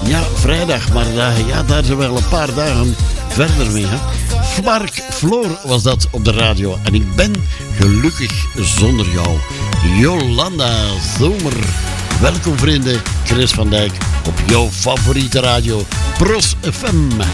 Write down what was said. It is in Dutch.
Ja, vrijdag, maar daar zijn we wel een paar dagen verder mee. Hè. Mark Floor was dat op de radio. En ik ben gelukkig zonder jou. Jolanda Zomer. Welkom vrienden, Chris van Dijk op jouw favoriete radio, Pros FM.